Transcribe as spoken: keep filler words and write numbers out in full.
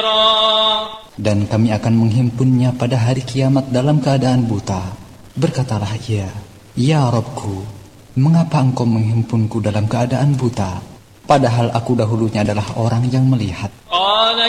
Dan kami akan menghimpunnya pada hari kiamat dalam keadaan buta. Berkatalah ia, Ya Rabbku, mengapa engkau menghimpunku dalam keadaan buta, padahal aku dahulunya adalah orang yang melihat?